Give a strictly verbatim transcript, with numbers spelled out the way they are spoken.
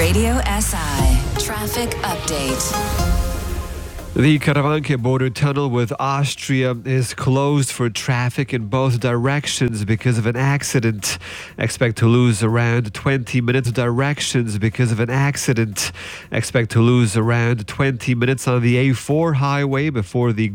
Radio S I traffic update. The Karavanke border tunnel with Austria is closed for traffic in both directions because of an accident. Expect to lose around twenty minutes directions because of an accident. Expect to lose around twenty minutes on the A four highway before the